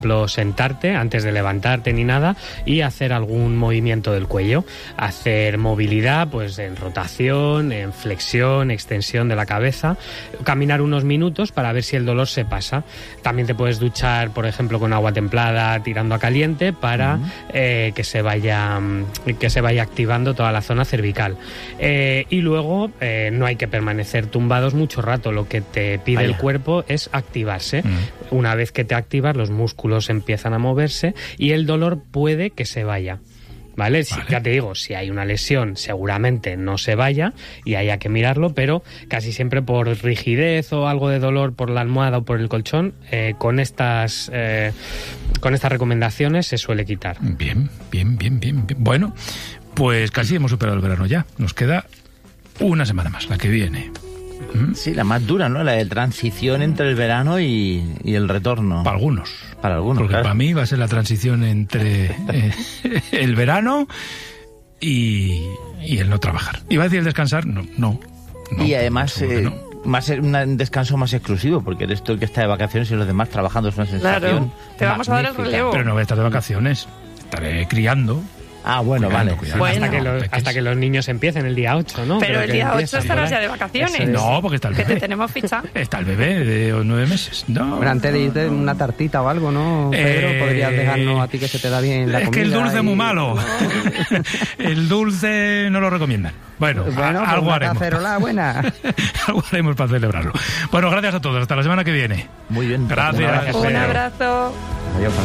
sentarte antes de levantarte ni nada y hacer algún movimiento del cuello, hacer movilidad pues en rotación, en flexión, extensión de la cabeza, caminar unos minutos para ver si el dolor se pasa. También te puedes duchar, por ejemplo, con agua templada tirando a caliente para que se vaya activando toda la zona cervical. Y luego no hay que permanecer tumbados mucho rato, lo que te pide el cuerpo es activarse. Una vez que te activas, los músculos empiezan a moverse y el dolor puede que se vaya. ¿Vale? Ya te digo, si hay una lesión seguramente no se vaya y haya que mirarlo, pero casi siempre por rigidez o algo de dolor por la almohada o por el colchón, con estas recomendaciones se suele quitar. Bien. Bueno, pues casi hemos superado el verano ya. Nos queda una semana más, la que viene. Sí, la más dura, ¿no? La de transición entre el verano y el retorno. Para algunos. Porque claro. para mí va a ser la transición entre el verano y el no trabajar. ¿Iba a decir el descansar? No. Y además más un descanso más exclusivo, porque eres tú el que está de vacaciones y los demás trabajando. Es una sensación Claro, te vamos a dar el relevo. Pero no voy a estar de vacaciones, estaré criando. Bueno, vale. Hasta que los niños empiecen el día 8, ¿no? Pero el día 8 estarás ya de vacaciones. No, porque está el bebé. Que te tenemos ficha. Está el bebé de 9 meses. No. Pero antes de irte, una tartita o algo, ¿no, Pedro? ¿Podrías dejarnos a ti que se te da bien la comida? Es que el dulce es muy malo. El dulce no lo recomiendan. Bueno, algo haremos. Cacerola buena. Algo haremos para celebrarlo. Bueno, gracias a todos. Hasta la semana que viene. Muy bien. Gracias. Un abrazo. Adiós.